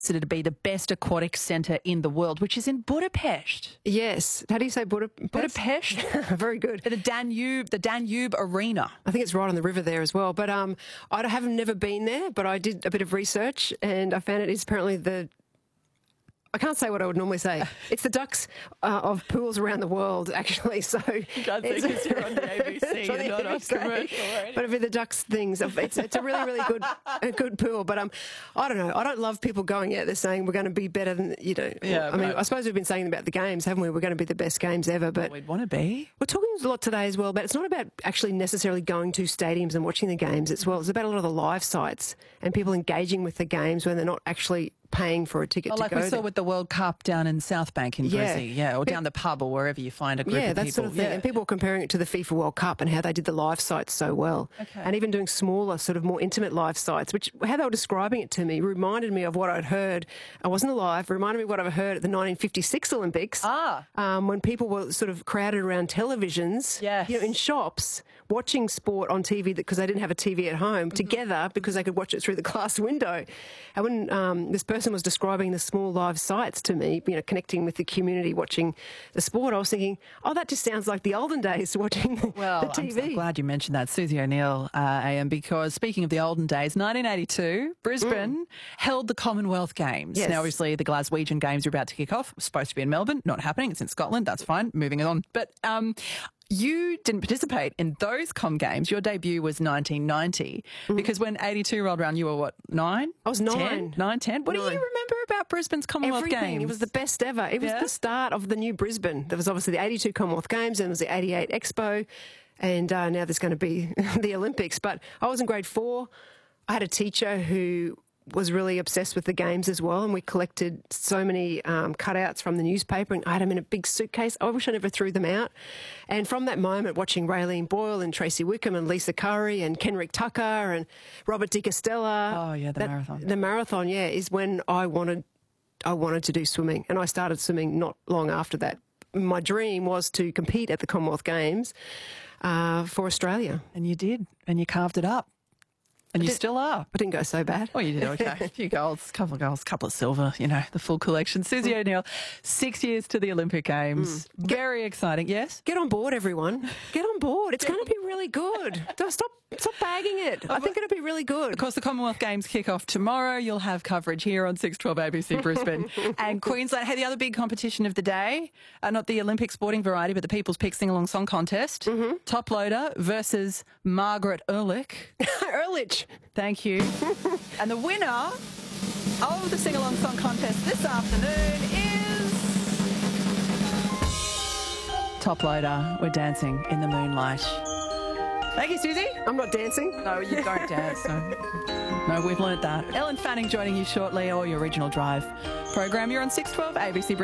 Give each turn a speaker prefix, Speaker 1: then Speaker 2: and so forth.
Speaker 1: considered to be the best aquatic centre in the world, which is in Budapest.
Speaker 2: Yes. How do you say Budapest?
Speaker 1: Budapest.
Speaker 2: Very good.
Speaker 1: The Danube Arena.
Speaker 2: I think it's right on the river there as well. But I have never been there, but I did a bit of research and I found it is apparently I can't say what I would normally say. It's the Ducks of pools around the world, actually. So
Speaker 1: God, because you're on the ABC and not on commercial.
Speaker 2: But it'd be the Ducks things. It's a really, really good pool. But I don't know. I don't love people going out there saying we're going to be better than,
Speaker 1: Yeah,
Speaker 2: I mean, I suppose we've been saying about the games, haven't we? We're going to be the best games ever. But
Speaker 1: we'd want to be.
Speaker 2: We're talking a lot today as well about it's not about actually necessarily going to stadiums and watching the games as well. It's about a lot of the live sites and people engaging with the games when they're not actually paying for a ticket to go.
Speaker 1: Like we saw with the World Cup down in South Bank in Brizzy, or down the pub or wherever you find a group of people.
Speaker 2: Yeah, that sort of thing. And people were comparing it to the FIFA World Cup and how they did the live sites so well.
Speaker 1: Okay.
Speaker 2: And even doing smaller, sort of more intimate live sites, which how they were describing it to me reminded me of what I'd heard. I wasn't alive, reminded me of what I've heard at the 1956 Olympics. When people were sort of crowded around televisions, in shops, watching sport on TV because they didn't have a TV at home together because they could watch it through the glass window. And when this person was describing the small live sites to me, connecting with the community, watching the sport, I was thinking, that just sounds like the olden days watching the TV.
Speaker 1: I'm glad you mentioned that, Susie O'Neill, AM, because speaking of the olden days, 1982, Brisbane held the Commonwealth Games.
Speaker 2: Yes.
Speaker 1: Now, obviously, the Glaswegian Games are about to kick off. It was supposed to be in Melbourne, not happening. It's in Scotland. That's fine. Moving on. But you didn't participate in those Com Games. Your debut was 1990 because when 82 rolled around, you were what, 9?
Speaker 2: I was 9.
Speaker 1: 9, 10? What do you remember about Brisbane's Commonwealth
Speaker 2: Everything.
Speaker 1: Games?
Speaker 2: It was the best ever. It was the start of the new Brisbane. There was obviously the 82 Commonwealth Games and there was the 88 Expo and now there's going to be the Olympics. But I was in grade 4. I had a teacher who was really obsessed with the games as well, and we collected so many cutouts from the newspaper and I had them in a big suitcase. I wish I never threw them out. And from that moment, watching Raylene Boyle and Tracy Wickham and Lisa Curry and Kenrick Tucker and Robert Di Castella.
Speaker 1: Oh, yeah, the marathon.
Speaker 2: The marathon, is when I wanted to do swimming, and I started swimming not long after that. My dream was to compete at the Commonwealth Games for Australia.
Speaker 1: And you did, and you carved it up. And you still are.
Speaker 2: I didn't go so bad.
Speaker 1: Oh, you did okay. A few golds, couple of silver, the full collection. Susie O'Neill, 6 years to the Olympic Games. Very exciting. Yes?
Speaker 2: Get on board, everyone. Get on board. It's going to be really good. Stop bagging it. I think it'll be really good.
Speaker 1: Of course, the Commonwealth Games kick off tomorrow. You'll have coverage here on 612 ABC Brisbane and Queensland. Hey, the other big competition of the day, not the Olympic sporting variety, but the People's Pick Sing-Along Song Contest. Top Loader versus Margaret Ehrlich.
Speaker 2: Ehrlich.
Speaker 1: Thank you. And the winner of the Sing-Along Song Contest this afternoon is Top Loader. We're dancing in the moonlight. Thank you, Susie.
Speaker 2: I'm not dancing.
Speaker 1: No, you don't dance. No, we've learnt that. Ellen Fanning joining you shortly, or your Regional Drive program. You're on 612 ABC